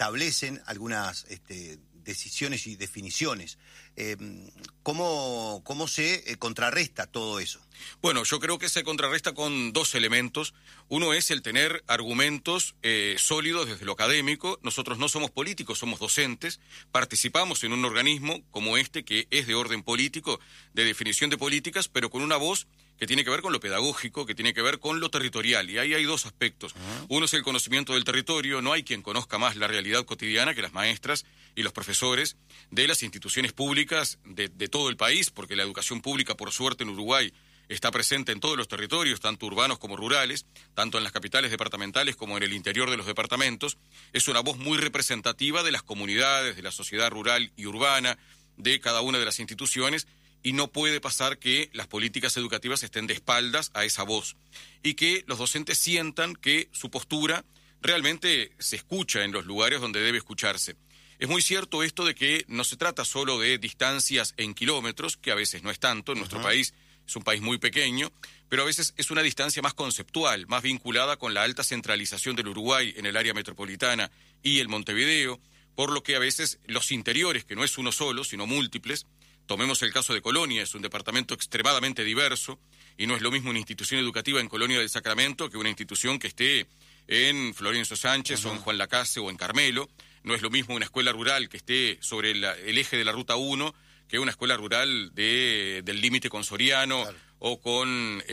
establecen algunas decisiones y definiciones. ¿Cómo se contrarresta todo eso? Bueno, yo creo que se contrarresta con dos elementos. Uno es el tener argumentos sólidos desde lo académico. Nosotros no somos políticos, somos docentes. Participamos en un organismo como este que es de orden político, de definición de políticas, pero con una voz que tiene que ver con lo pedagógico, que tiene que ver con lo territorial. Y ahí hay dos aspectos. Uno es el conocimiento del territorio. No hay quien conozca más la realidad cotidiana que las maestras y los profesores de las instituciones públicas de todo el país, porque la educación pública, por suerte, en Uruguay está presente en todos los territorios, tanto urbanos como rurales, tanto en las capitales departamentales como en el interior de los departamentos. Es una voz muy representativa de las comunidades, de la sociedad rural y urbana, de cada una de las instituciones, y no puede pasar que las políticas educativas estén de espaldas a esa voz y que los docentes sientan que su postura realmente se escucha en los lugares donde debe escucharse. Es muy cierto esto de que no se trata solo de distancias en kilómetros, que a veces no es tanto, en nuestro país es un país muy pequeño, pero a veces es una distancia más conceptual, más vinculada con la alta centralización del Uruguay en el área metropolitana y el Montevideo, por lo que a veces los interiores, que no es uno solo, sino múltiples. Tomemos el caso de Colonia, es un departamento extremadamente diverso y no es lo mismo una institución educativa en Colonia del Sacramento que una institución que esté en Florencio Sánchez o en Juan Lacase o en Carmelo. No es lo mismo una escuela rural que esté sobre el eje de la Ruta 1 que una escuela rural del límite con Soriano, claro, o con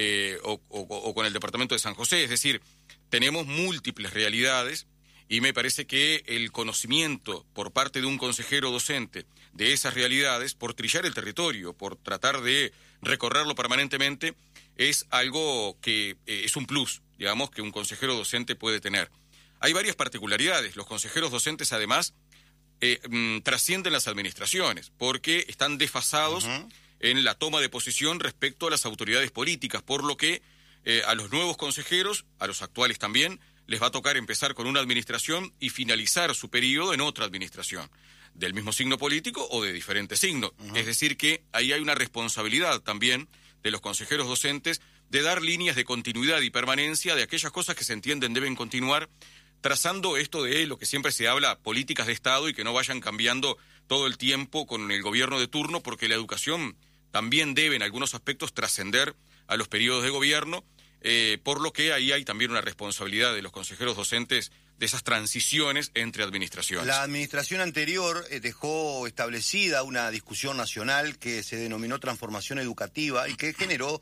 el departamento de San José. Es decir, tenemos múltiples realidades y me parece que el conocimiento por parte de un consejero docente de esas realidades, por trillar el territorio, por tratar de recorrerlo permanentemente, es algo que es un plus, digamos, que un consejero docente puede tener. Hay varias particularidades. Los consejeros docentes, además, trascienden las administraciones, porque están desfasados en la toma de posición respecto a las autoridades políticas, por lo que a los nuevos consejeros, a los actuales también, les va a tocar empezar con una administración y finalizar su periodo en otra administración, del mismo signo político o de diferente signo. Es decir, que ahí hay una responsabilidad también de los consejeros docentes de dar líneas de continuidad y permanencia de aquellas cosas que se entienden deben continuar, trazando esto de lo que siempre se habla, políticas de Estado, y que no vayan cambiando todo el tiempo con el gobierno de turno, porque la educación también debe en algunos aspectos trascender a los periodos de gobierno, por lo que ahí hay también una responsabilidad de los consejeros docentes de esas transiciones entre administraciones. La administración anterior dejó establecida una discusión nacional que se denominó transformación educativa y que generó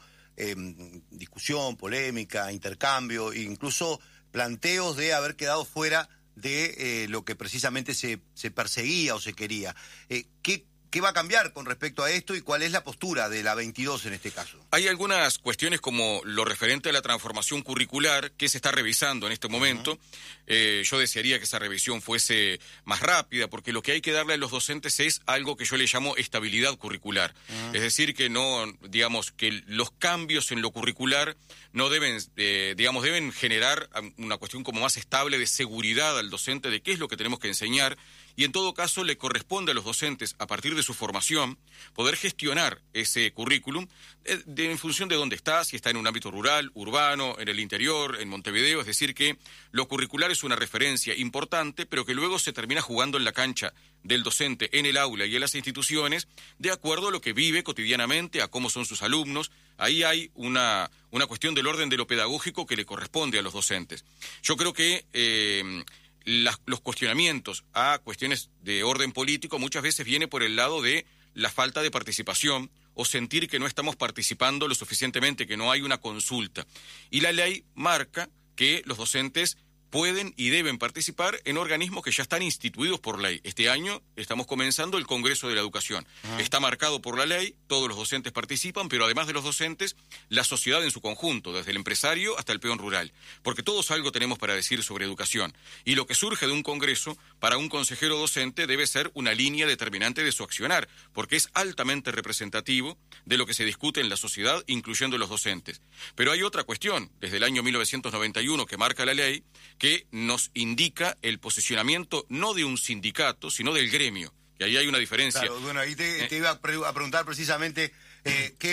discusión, polémica, intercambio e incluso planteos de haber quedado fuera de lo que precisamente se perseguía o se quería. ¿Qué va a cambiar con respecto a esto y cuál es la postura de la 22 en este caso? Hay algunas cuestiones como lo referente a la transformación curricular que se está revisando en este momento. Yo desearía que esa revisión fuese más rápida, porque lo que hay que darle a los docentes es algo que yo le llamo estabilidad curricular. Es decir, que no, digamos, que los cambios en lo curricular no deben, deben generar una cuestión como más estable de seguridad al docente de qué es lo que tenemos que enseñar. Y en todo caso le corresponde a los docentes, a partir de su formación, poder gestionar ese currículum en función de dónde está, si está en un ámbito rural, urbano, en el interior, en Montevideo. Es decir, que lo curricular es una referencia importante, pero que luego se termina jugando en la cancha del docente, en el aula y en las instituciones, de acuerdo a lo que vive cotidianamente, a cómo son sus alumnos. Ahí hay una cuestión del orden de lo pedagógico que le corresponde a los docentes. Yo creo que los cuestionamientos a cuestiones de orden político muchas veces viene por el lado de la falta de participación o sentir que no estamos participando lo suficientemente, que no hay una consulta. Y la ley marca que los docentes pueden y deben participar en organismos que ya están instituidos por ley. Este año estamos comenzando el Congreso de la Educación. Está marcado por la ley, todos los docentes participan, pero además de los docentes, la sociedad en su conjunto, desde el empresario hasta el peón rural, porque todos algo tenemos para decir sobre educación. Y lo que surge de un Congreso, para un consejero docente, debe ser una línea determinante de su accionar, porque es altamente representativo de lo que se discute en la sociedad, incluyendo los docentes. Pero hay otra cuestión, desde el año 1991 que marca la ley, que nos indica el posicionamiento no de un sindicato, sino del gremio. Y ahí hay una diferencia. Claro, bueno, ahí te iba a preguntar precisamente qué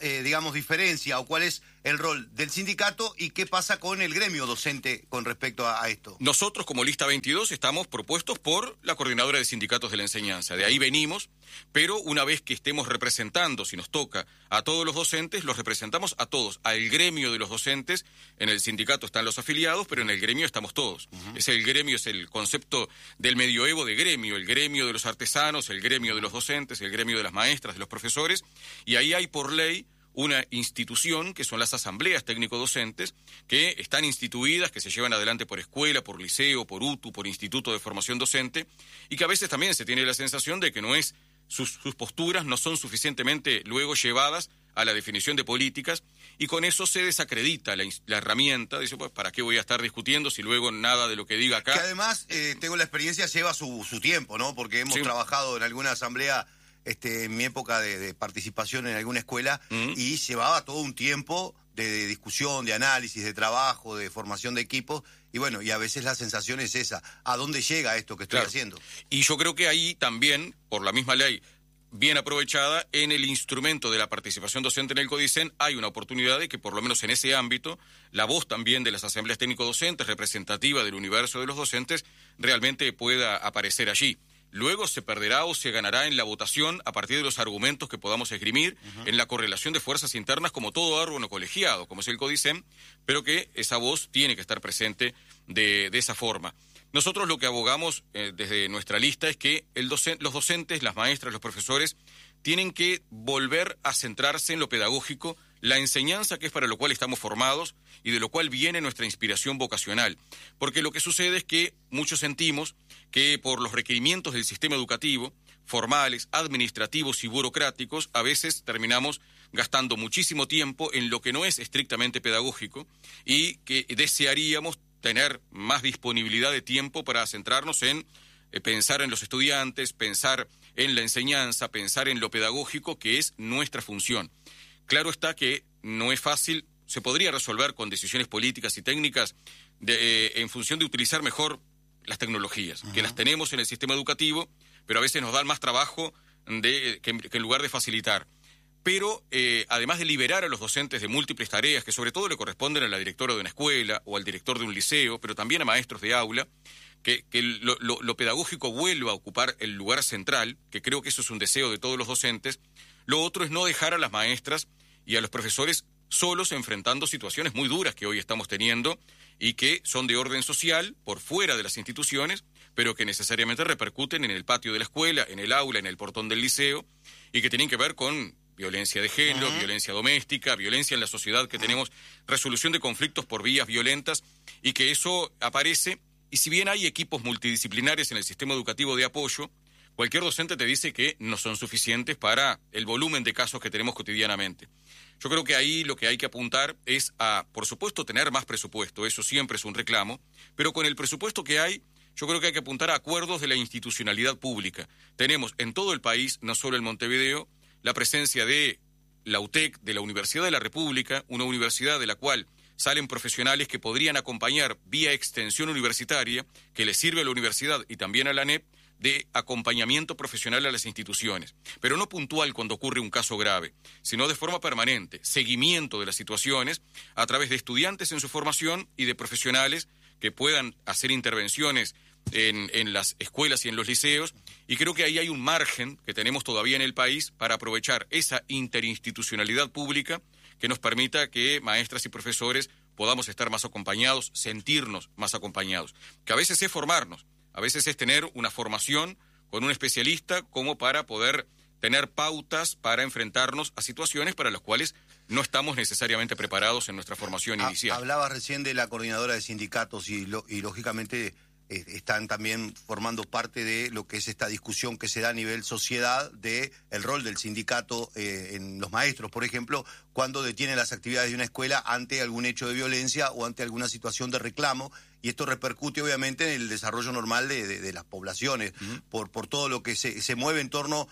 digamos, diferencia o cuál es el rol del sindicato y qué pasa con el gremio docente con respecto a esto? Nosotros, como Lista 22, estamos propuestos por la Coordinadora de Sindicatos de la Enseñanza. De ahí venimos, pero una vez que estemos representando, si nos toca, a todos los docentes, los representamos a todos, al gremio de los docentes. En el sindicato están los afiliados, pero en el gremio estamos todos. El gremio es el concepto del medioevo de gremio, el gremio de los artesanos, el gremio de los docentes, el gremio de las maestras, de los profesores, y ahí hay por ley una institución que son las asambleas técnico-docentes que están instituidas, que se llevan adelante por escuela, por liceo, por UTU, por instituto de formación docente, y que a veces también se tiene la sensación de que no es sus posturas no son suficientemente luego llevadas a la definición de políticas, y con eso se desacredita la herramienta. Dice, pues, ¿para qué voy a estar discutiendo si luego nada de lo que diga acá? Que además, tengo la experiencia, lleva su tiempo, ¿no? Porque hemos trabajado en alguna asamblea en mi época de participación en alguna escuela, y llevaba todo un tiempo de discusión, de análisis, de trabajo, de formación de equipos, y bueno, y a veces la sensación es esa, ¿a dónde llega esto que estoy haciendo? Y yo creo que ahí también, por la misma ley, bien aprovechada, en el instrumento de la participación docente en el CODICEN, hay una oportunidad de que, por lo menos en ese ámbito, la voz también de las asambleas técnico-docentes, representativa del universo de los docentes, realmente pueda aparecer allí. Luego se perderá o se ganará en la votación a partir de los argumentos que podamos esgrimir en la correlación de fuerzas internas, como todo órgano colegiado, como es el CODICEN, pero que esa voz tiene que estar presente de esa forma. Nosotros lo que abogamos desde nuestra lista es que los docentes, las maestras, los profesores, tienen que volver a centrarse en lo pedagógico, la enseñanza, que es para lo cual estamos formados y de lo cual viene nuestra inspiración vocacional. Porque lo que sucede es que muchos sentimos que por los requerimientos del sistema educativo, formales, administrativos y burocráticos, a veces terminamos gastando muchísimo tiempo en lo que no es estrictamente pedagógico, y que desearíamos tener más disponibilidad de tiempo para centrarnos en pensar en los estudiantes, pensar en la enseñanza, pensar en lo pedagógico, que es nuestra función. Claro está que no es fácil, se podría resolver con decisiones políticas y técnicas en función de utilizar mejor las tecnologías, que las tenemos en el sistema educativo, pero a veces nos dan más trabajo que en lugar de facilitar. Pero además de liberar a los docentes de múltiples tareas, que sobre todo le corresponden a la directora de una escuela o al director de un liceo, pero también a maestros de aula, que lo pedagógico vuelva a ocupar el lugar central, que creo que eso es un deseo de todos los docentes. Lo otro es no dejar a las maestras y a los profesores solos enfrentando situaciones muy duras que hoy estamos teniendo y que son de orden social por fuera de las instituciones, pero que necesariamente repercuten en el patio de la escuela, en el aula, en el portón del liceo, y que tienen que ver con violencia de género, violencia doméstica, violencia en la sociedad, que tenemos resolución de conflictos por vías violentas, y que eso aparece. Y si bien hay equipos multidisciplinares en el sistema educativo de apoyo, cualquier docente te dice que no son suficientes para el volumen de casos que tenemos cotidianamente. Yo creo que ahí lo que hay que apuntar es a, por supuesto, tener más presupuesto, eso siempre es un reclamo, pero con el presupuesto que hay, yo creo que hay que apuntar a acuerdos de la institucionalidad pública. Tenemos en todo el país, no solo en Montevideo, la presencia de la UTEC, de la Universidad de la República, una universidad de la cual salen profesionales que podrían acompañar vía extensión universitaria, que le sirve a la universidad y también a la ANEP, de acompañamiento profesional a las instituciones, pero no puntual cuando ocurre un caso grave, sino de forma permanente, seguimiento de las situaciones a través de estudiantes en su formación y de profesionales que puedan hacer intervenciones en las escuelas y en los liceos, y creo que ahí hay un margen que tenemos todavía en el país para aprovechar esa interinstitucionalidad pública que nos permita que maestras y profesores podamos estar más acompañados, sentirnos más acompañados, que a veces es formarnos, a veces es tener una formación con un especialista como para poder tener pautas para enfrentarnos a situaciones para las cuales no estamos necesariamente preparados en nuestra formación inicial. Hablabas recién de la coordinadora de sindicatos y lógicamente están también formando parte de lo que es esta discusión que se da a nivel sociedad de el rol del sindicato en los maestros, por ejemplo, cuando detienen las actividades de una escuela ante algún hecho de violencia o ante alguna situación de reclamo, y esto repercute obviamente en el desarrollo normal de las poblaciones, por todo lo que se mueve en torno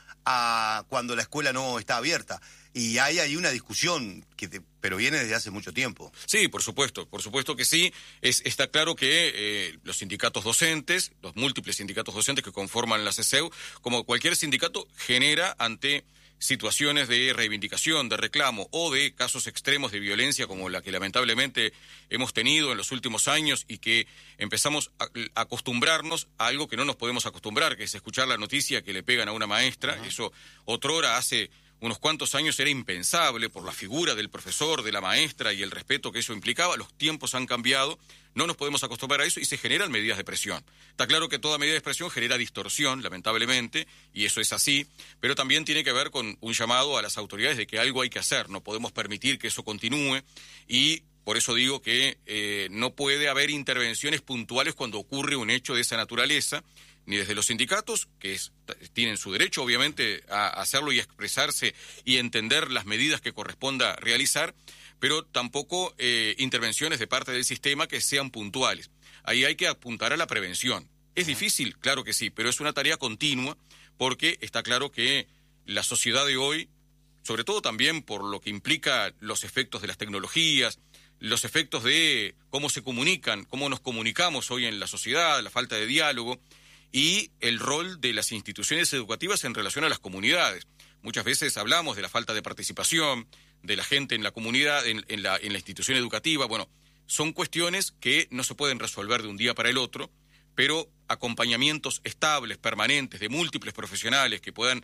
a cuando la escuela no está abierta. Y hay ahí una discusión, pero viene desde hace mucho tiempo. Sí, por supuesto que sí. Está claro que los sindicatos docentes, los múltiples sindicatos docentes que conforman la CESEU, como cualquier sindicato, genera ante situaciones de reivindicación, de reclamo o de casos extremos de violencia como la que lamentablemente hemos tenido en los últimos años y que empezamos a acostumbrarnos a algo que no nos podemos acostumbrar, que es escuchar la noticia que le pegan a una maestra. Eso otrora, hace unos cuantos años, era impensable por la figura del profesor, de la maestra y el respeto que eso implicaba. Los tiempos han cambiado, no nos podemos acostumbrar a eso y se generan medidas de presión. Está claro que toda medida de presión genera distorsión, lamentablemente, y eso es así, pero también tiene que ver con un llamado a las autoridades de que algo hay que hacer. No podemos permitir que eso continúe y por eso digo que no puede haber intervenciones puntuales cuando ocurre un hecho de esa naturaleza, ni desde los sindicatos, que tienen su derecho, obviamente, a hacerlo y a expresarse y entender las medidas que corresponda realizar, pero tampoco intervenciones de parte del sistema que sean puntuales. Ahí hay que apuntar a la prevención. ¿Es difícil? Claro que sí, pero es una tarea continua porque está claro que la sociedad de hoy, sobre todo también por lo que implica los efectos de las tecnologías, los efectos de cómo se comunican, cómo nos comunicamos hoy en la sociedad, la falta de diálogo y el rol de las instituciones educativas en relación a las comunidades. Muchas veces hablamos de la falta de participación de la gente en la comunidad, en la institución educativa. Bueno, son cuestiones que no se pueden resolver de un día para el otro, pero acompañamientos estables, permanentes, de múltiples profesionales que puedan,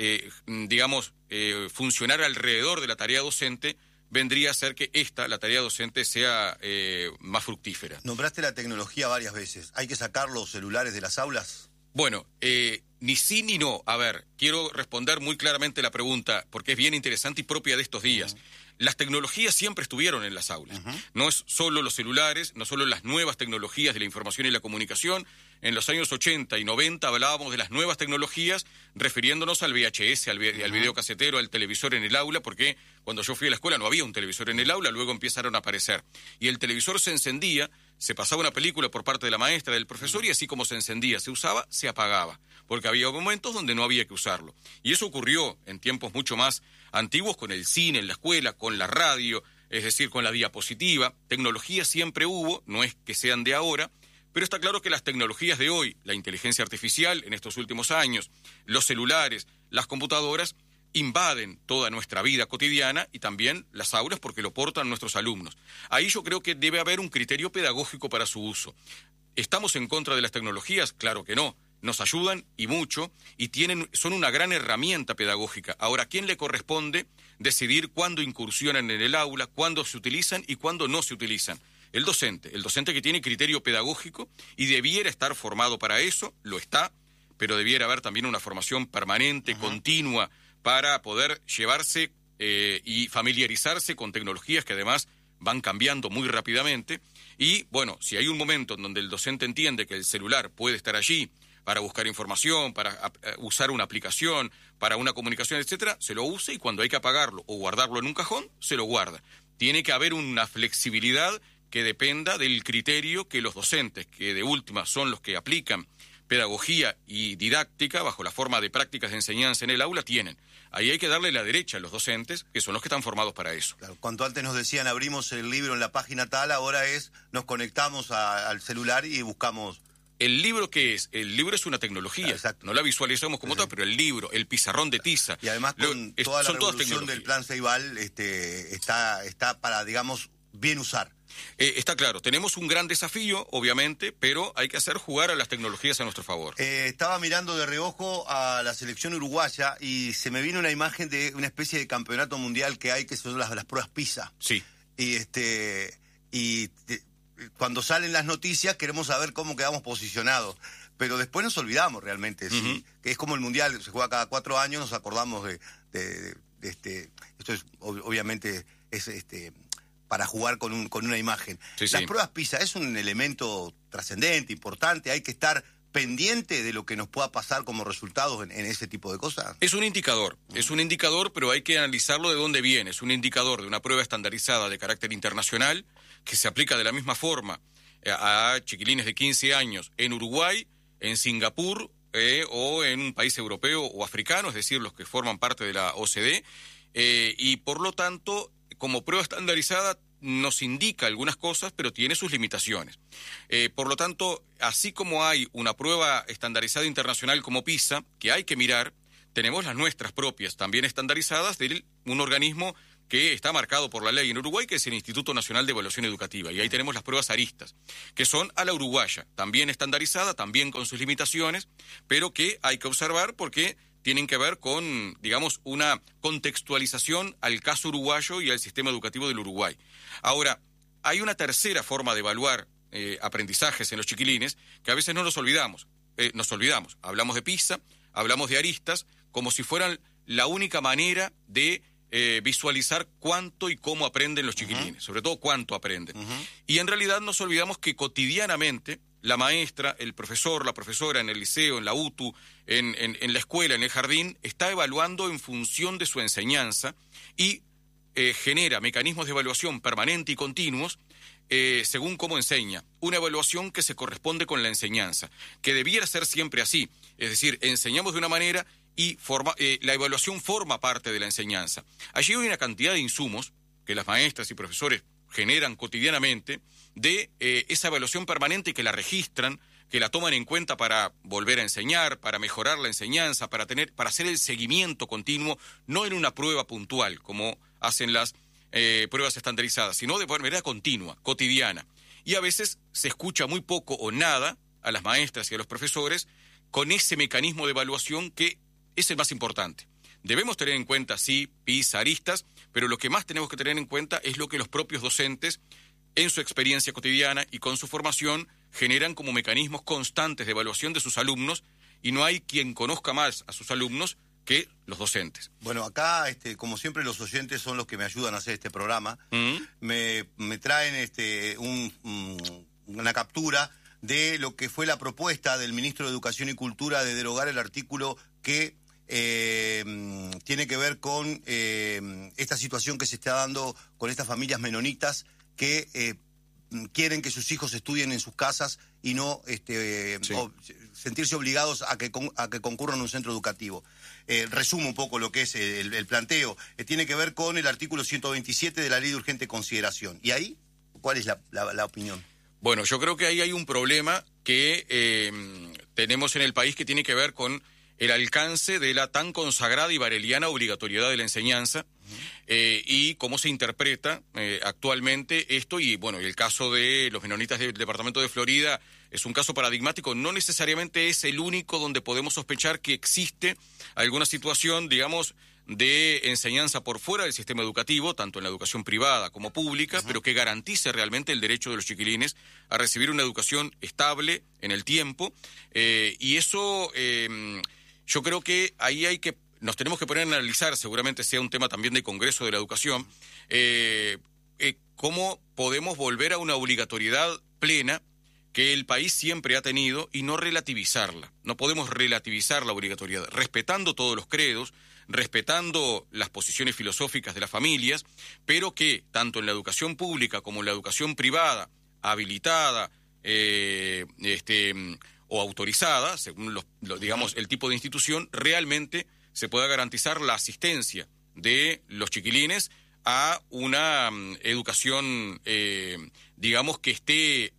funcionar alrededor de la tarea docente, vendría a ser que la tarea docente, sea más fructífera. Nombraste la tecnología varias veces. ¿Hay que sacar los celulares de las aulas? Bueno, ni sí ni no. A ver, quiero responder muy claramente la pregunta, porque es bien interesante y propia de estos días. Las tecnologías siempre estuvieron en las aulas. No es solo los celulares, no solo las nuevas tecnologías de la información y la comunicación. En los años 80 y 90 hablábamos de las nuevas tecnologías refiriéndonos al VHS, al videocasetero, al televisor en el aula, porque cuando yo fui a la escuela no había un televisor en el aula, luego empezaron a aparecer. Y el televisor se encendía, se pasaba una película por parte de la maestra, del profesor, y así como se encendía, se usaba, se apagaba, porque había momentos donde no había que usarlo. Y eso ocurrió en tiempos mucho más antiguos con el cine en la escuela, con la radio, es decir, con la diapositiva. Tecnología siempre hubo, no es que sean de ahora, pero está claro que las tecnologías de hoy, la inteligencia artificial en estos últimos años, los celulares, las computadoras, invaden toda nuestra vida cotidiana y también las aulas porque lo portan nuestros alumnos. Ahí yo creo que debe haber un criterio pedagógico para su uso. ¿Estamos en contra de las tecnologías? Claro que no. Nos ayudan y mucho y son una gran herramienta pedagógica. Ahora, ¿a quién le corresponde decidir cuándo incursionan en el aula, cuándo se utilizan y cuándo no se utilizan? El docente que tiene criterio pedagógico y debiera estar formado para eso, lo está, pero debiera haber también una formación permanente, continua, para poder llevarse y familiarizarse con tecnologías que además van cambiando muy rápidamente. Y bueno, si hay un momento en donde el docente entiende que el celular puede estar allí para buscar información, para usar una aplicación, para una comunicación, etcétera, se lo use y cuando hay que apagarlo o guardarlo en un cajón, se lo guarda. Tiene que haber una flexibilidad que dependa del criterio que los docentes, que de última son los que aplican pedagogía y didáctica bajo la forma de prácticas de enseñanza en el aula, tienen. Ahí hay que darle la derecha a los docentes, que son los que están formados para eso. Claro, cuanto antes nos decían, abrimos el libro en la página tal, ahora nos conectamos al celular y buscamos... ¿El libro qué es? El libro es una tecnología. Exacto. No la visualizamos como tal, pero el libro, el pizarrón de tiza... Y además con toda la revolución del Plan Ceibal está para, digamos, bien usar. Está claro, tenemos un gran desafío, obviamente, pero hay que hacer jugar a las tecnologías a nuestro favor. Estaba mirando de reojo a la selección uruguaya y se me vino una imagen de una especie de campeonato mundial que hay, que son las pruebas PISA. Sí. Cuando salen las noticias queremos saber cómo quedamos posicionados, pero después nos olvidamos realmente, ¿sí? Que es como el mundial, se juega cada 4 años, nos acordamos de esto es obviamente es para jugar con una imagen. Sí, las pruebas PISA es un elemento trascendente, importante, hay que estar pendiente de lo que nos pueda pasar como resultados en ese tipo de cosas. Es un indicador, pero hay que analizarlo de dónde viene. Es un indicador de una prueba estandarizada de carácter internacional que se aplica de la misma forma a chiquilines de 15 años en Uruguay, en Singapur o en un país europeo o africano, es decir, los que forman parte de la OCDE, y por lo tanto, como prueba estandarizada, nos indica algunas cosas, pero tiene sus limitaciones. Por lo tanto, así como hay una prueba estandarizada internacional como PISA, que hay que mirar, tenemos las nuestras propias, también estandarizadas, de un organismo que está marcado por la ley en Uruguay, que es el Instituto Nacional de Evaluación Educativa. Y ahí tenemos las pruebas aristas, que son a la uruguaya, también estandarizada, también con sus limitaciones, pero que hay que observar porque tienen que ver con, digamos, una contextualización al caso uruguayo y al sistema educativo del Uruguay. Ahora, hay una tercera forma de evaluar aprendizajes en los chiquilines que a veces no nos olvidamos. Hablamos de PISA, hablamos de aristas, como si fueran la única manera de visualizar cuánto y cómo aprenden los chiquilines, sobre todo cuánto aprenden. Y en realidad nos olvidamos que cotidianamente la maestra, el profesor, la profesora en el liceo, en la UTU, en la escuela, en el jardín, está evaluando en función de su enseñanza y genera mecanismos de evaluación permanente y continuos según cómo enseña. Una evaluación que se corresponde con la enseñanza, que debiera ser siempre así. Es decir, enseñamos de una manera y la evaluación forma parte de la enseñanza. Allí hay una cantidad de insumos que las maestras y profesores generan cotidianamente de esa evaluación permanente, que la registran, que la toman en cuenta para volver a enseñar, para mejorar la enseñanza, para hacer el seguimiento continuo, no en una prueba puntual, como hacen las pruebas estandarizadas, sino de manera continua, cotidiana. Y a veces se escucha muy poco o nada a las maestras y a los profesores con ese mecanismo de evaluación que es el más importante. Debemos tener en cuenta, sí, PISA, aristas, pero lo que más tenemos que tener en cuenta es lo que los propios docentes, en su experiencia cotidiana y con su formación, generan como mecanismos constantes de evaluación de sus alumnos, y no hay quien conozca más a sus alumnos que los docentes. Bueno, acá, como siempre, los oyentes son los que me ayudan a hacer este programa. Me traen una captura de lo que fue la propuesta del ministro de Educación y Cultura de derogar el artículo que tiene que ver con esta situación que se está dando con estas familias menonitas que quieren que sus hijos estudien en sus casas y no sentirse obligados a que concurran a un centro educativo. Resumo un poco lo que es el planteo. Tiene que ver con el artículo 127 de la Ley de Urgente Consideración. ¿Y ahí cuál es la opinión? Bueno, yo creo que ahí hay un problema que tenemos en el país que tiene que ver con el alcance de la tan consagrada y vareliana obligatoriedad de la enseñanza y cómo se interpreta actualmente esto. Y bueno, el caso de los menonitas del departamento de Florida es un caso paradigmático. No necesariamente es el único donde podemos sospechar que existe alguna situación, digamos, de enseñanza por fuera del sistema educativo, tanto en la educación privada como pública, pero que garantice realmente el derecho de los chiquilines a recibir una educación estable en el tiempo. Y eso, yo creo que ahí nos tenemos que poner a analizar, seguramente sea un tema también del Congreso de la Educación, cómo podemos volver a una obligatoriedad plena que el país siempre ha tenido y no relativizarla. No podemos relativizar la obligatoriedad, respetando todos los credos, respetando las posiciones filosóficas de las familias, pero que tanto en la educación pública como en la educación privada, habilitada o autorizada, según digamos el tipo de institución, realmente se pueda garantizar la asistencia de los chiquilines a una educación, digamos, que esté,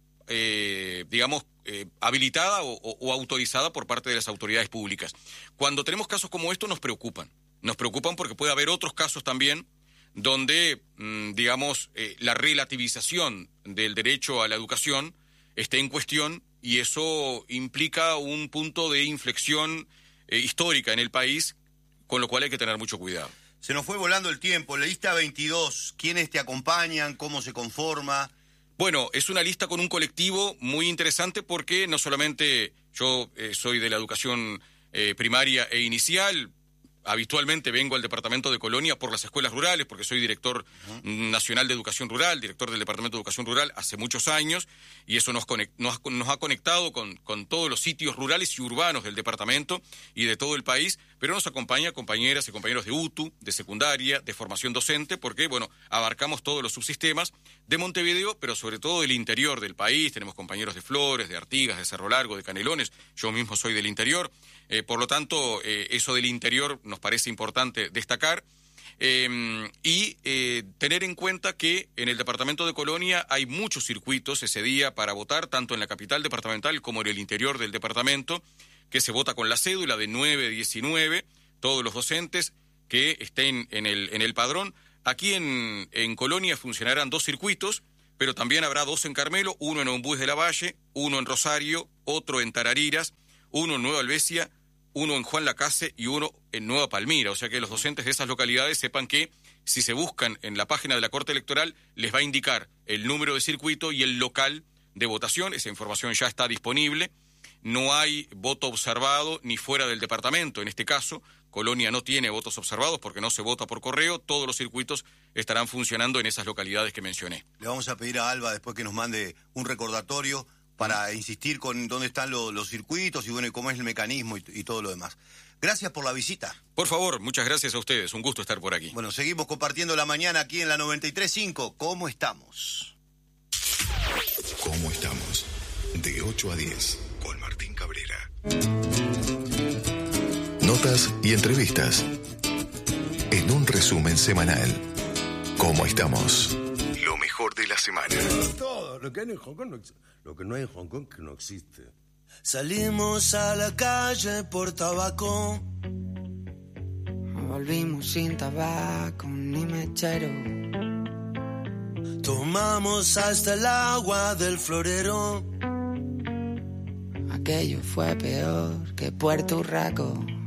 habilitada o autorizada por parte de las autoridades públicas. Cuando tenemos casos como estos nos preocupan porque puede haber otros casos también donde, la relativización del derecho a la educación esté en cuestión, y eso implica un punto de inflexión histórica en el país, con lo cual hay que tener mucho cuidado. Se nos fue volando el tiempo. La lista 22, ¿quiénes te acompañan? ¿Cómo se conforma? Bueno, es una lista con un colectivo muy interesante porque no solamente yo soy de la educación primaria e inicial, habitualmente vengo al departamento de Colonia por las escuelas rurales, porque soy director nacional de educación rural, director del departamento de educación rural hace muchos años, y eso nos ha conectado con todos los sitios rurales y urbanos del departamento y de todo el país, pero nos acompaña compañeras y compañeros de UTU, de secundaria, de formación docente, porque, bueno, abarcamos todos los subsistemas de Montevideo, pero sobre todo del interior del país. Tenemos compañeros de Flores, de Artigas, de Cerro Largo, de Canelones. Yo mismo soy del interior. Por lo tanto, eso del interior nos parece importante destacar. Y tener en cuenta que en el departamento de Colonia hay muchos circuitos ese día para votar, tanto en la capital departamental como en el interior del departamento, que se vota con la cédula de 9-19, todos los docentes que estén en el padrón. Aquí en Colonia funcionarán 2 circuitos, pero también habrá 2 en Carmelo, uno en Ombués de la Valle, uno en Rosario, otro en Tarariras, uno en Nueva Albesia, uno en Juan Lacase y uno en Nueva Palmira. O sea que los docentes de esas localidades sepan que si se buscan en la página de la Corte Electoral, les va a indicar el número de circuito y el local de votación. Esa información ya está disponible. No hay voto observado ni fuera del departamento. En este caso, Colonia no tiene votos observados porque no se vota por correo. Todos los circuitos estarán funcionando en esas localidades que mencioné. Le vamos a pedir a Alba después que nos mande un recordatorio para insistir con dónde están los circuitos y bueno, y cómo es el mecanismo y todo lo demás. Gracias por la visita. Por favor, muchas gracias a ustedes. Un gusto estar por aquí. Bueno, seguimos compartiendo la mañana aquí en la 93.5. ¿Cómo estamos? ¿Cómo estamos? De 8 a 10, con Martín Cabrera. Notas y entrevistas. En un resumen semanal. ¿Cómo estamos? Lo mejor de la semana. Todo, lo que hay en Hong Kong lo que no hay en Hong Kong que no existe. Salimos a la calle por tabaco. Volvimos sin tabaco ni mechero. Tomamos hasta el agua del florero. Aquello fue peor que Puerto Urraco.